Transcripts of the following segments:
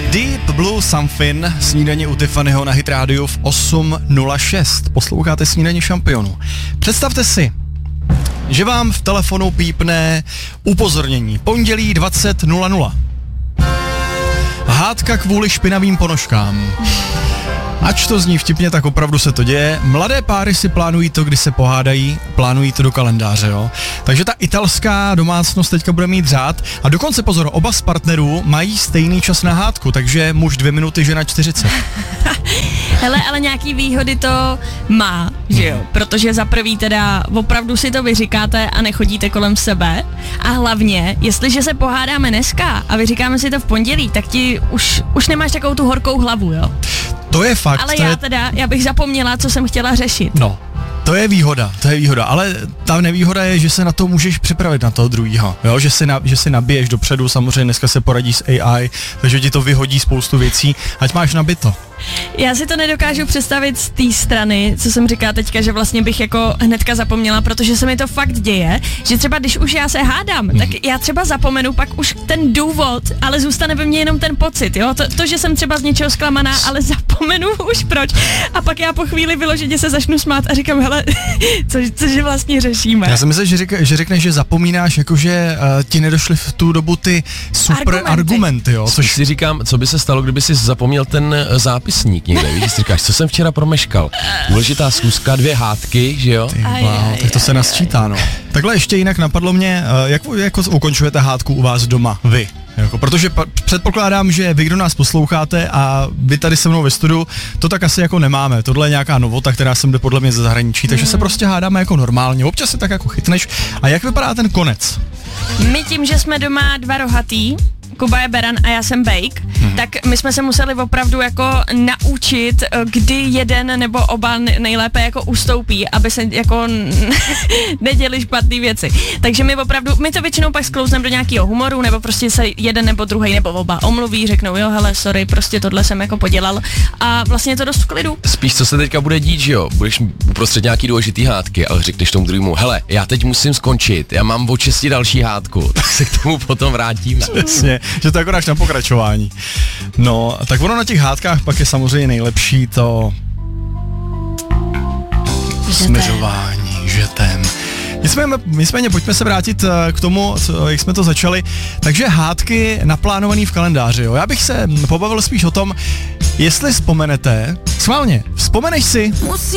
Deep Blue Something, snídaně u Tiffanyho na Hit Radio v 8:06. Posloucháte Snídaně šampionů. Představte si, že vám v telefonu pípne upozornění. Pondělí 20:00. Hádka kvůli špinavým ponožkám. Ač to zní vtipně, tak opravdu se to děje. Mladé páry si plánují to, kdy se pohádají, plánují to do kalendáře, jo. Takže ta italská domácnost teďka bude mít řád a dokonce pozor, oba z partnerů mají stejný čas na hádku, takže muž 2 minuty, žena 40. Hele, ale nějaký výhody to má, že jo? Protože za prvý teda opravdu si to vyříkáte a nechodíte kolem sebe a hlavně, jestliže se pohádáme dneska a vyříkáme si to v pondělí, tak ti už nemáš takovou tu horkou hlavu, jo? To je fakt. Ale já bych zapomněla, co jsem chtěla řešit. No, to je výhoda, ale ta nevýhoda je, že se na to můžeš připravit na toho druhýho, jo, že si nabiješ dopředu, samozřejmě dneska se poradí s AI, takže ti to vyhodí spoustu věcí, ať máš nabito. Já si to nedokážu představit z té strany, co jsem říkala teďka, že vlastně bych jako hnedka zapomněla, protože se mi to fakt děje, že třeba když už já se hádám, tak já třeba zapomenu pak už ten důvod, ale zůstane ve mně jenom ten pocit, jo, to že jsem třeba z něčeho zklamaná, ale zapomenu už proč a pak já po chvíli vyloženě se začnu smát a říkám, hele, cože vlastně řešíme. Já si myslím, že řekneš, že zapomínáš, jakože ti nedošly v tu dobu ty super argumenty, jo. Což si říkám, co by se stalo, kdyby si zapomněl ten zápisník někde, víš, si říkáš, co jsem včera promeškal. Důležitá schůzka, 2 hádky, že jo? Tak to se nasčítá, no. Takhle ještě jinak napadlo mě, jak ukončujete hádku u vás doma, vy? Protože předpokládám, že vy, kdo nás posloucháte a vy tady se mnou ve studiu, to tak asi jako nemáme. Tohle je nějaká novota, která sem jde podle mě ze zahraničí, takže se prostě hádáme jako normálně. Občas se tak jako chytneš. A jak vypadá ten konec? My tím, že jsme doma 2 rohatý, Kuba je beran a já jsem bejk, tak my jsme se museli opravdu jako naučit, kdy jeden nebo oba nejlépe jako ustoupí, aby se jako neděli špatné věci. Takže my to většinou pak sklouzneme do nějakého humoru, nebo prostě se jeden nebo druhý nebo oba omluví, řeknou, jo, hele, sorry, prostě tohle jsem jako podělal a vlastně je to dost v klidu. Spíš co se teďka bude dít, že jo, budeš uprostřed nějaký důležitý hádky, ale řekneš tomu druhému, hele, já teď musím skončit, já mám od 6 další hádku, tak se k tomu potom vrátíme. Přesně, že to jako dáš na pokračování. No, tak ono na těch hádkách pak je samozřejmě nejlepší to směřování, žetem. Nicméně pojďme se vrátit k tomu, jak jsme to začali. Takže hádky naplánovaný v kalendáři, jo. Já bych se pobavil spíš o tom, jestli vzpomenete, vzpomeneš si,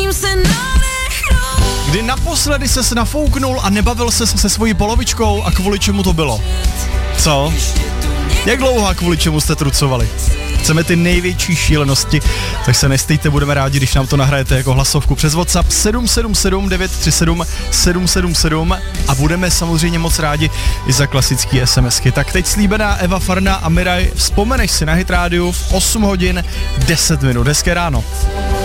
kdy naposledy ses nafouknul a nebavil se se svojí polovičkou a kvůli čemu to bylo? Co? Jak dlouho a kvůli čemu jste trucovali? Chceme ty největší šílenosti, tak se nestejte, budeme rádi, když nám to nahrajete jako hlasovku přes WhatsApp 777 937 777 a budeme samozřejmě moc rádi i za klasický SMSky. Tak teď slíbená Eva Farna a Miraj, vzpomeneš si na Hit Radio v 8:10. Hezké ráno.